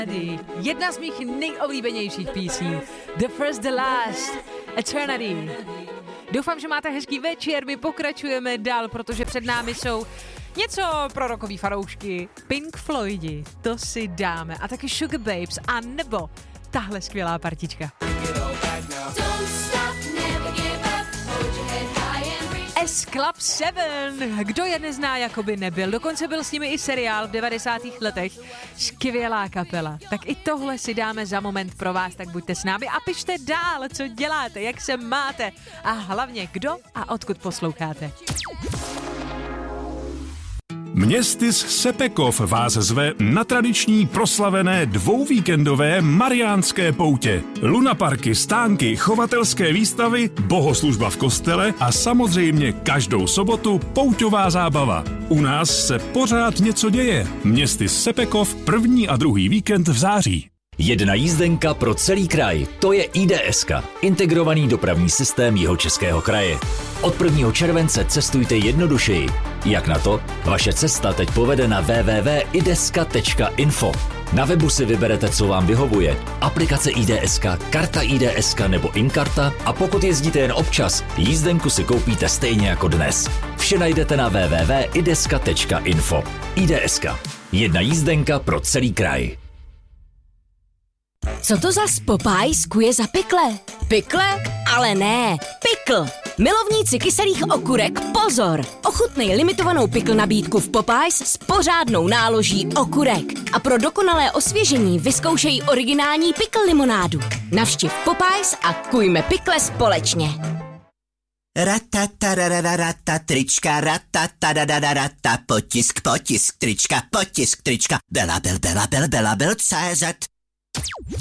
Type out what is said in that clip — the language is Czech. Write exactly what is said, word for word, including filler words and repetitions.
Jedna z mých nejoblíbenějších písní. The First, The Last, Eternity. Doufám, že máte hezký večer, my pokračujeme dál, protože před námi jsou něco pro rockový fanoušky. Pink Floydi, to si dáme. A taky Sugar Babes, a nebo tahle skvělá partička. S Club sedm, kdo je nezná, jako by nebyl. Dokonce byl s nimi i seriál v devadesátých letech. Skvělá kapela. Tak i tohle si dáme za moment pro vás, tak buďte s námi a pište dál, co děláte, jak se máte a hlavně kdo a odkud posloucháte. Městys Sepekov vás zve na tradiční proslavené dvouvíkendové mariánské poutě. Lunaparky, stánky, chovatelské výstavy, bohoslužba v kostele a samozřejmě každou sobotu pouťová zábava. U nás se pořád něco děje. Městys Sepekov první a druhý víkend v září. Jedna jízdenka pro celý kraj, to je I D S ka, integrovaný dopravní systém Jihočeského kraje. Od prvního července cestujte jednodušeji. Jak na to? Vaše cesta teď povede na w w w tečka ideska tečka info. Na webu si vyberete, co vám vyhovuje. Aplikace I D S ka, karta I D S ka nebo Inkarta, a pokud jezdíte jen občas, jízdenku si koupíte stejně jako dnes. Vše najdete na w w w tečka ideska tečka info. I D S ka. Jedna jízdenka pro celý kraj. Co to za Popeyes kuje za pikle? Pikle? Ale ne, pikl. Milovníci kyselých okurek, pozor! Ochutnej limitovanou pikl nabídku v Popeyes s pořádnou náloží okurek. A pro dokonalé osvěžení vyzkoušej originální pikl limonádu. Navštiv Popeyes a kujme pikle společně. Ratatarararata, trička, ratatarararata, potisk, potisk, trička, potisk, trička, bela, bel, bela, bel, bela, bel, C Z.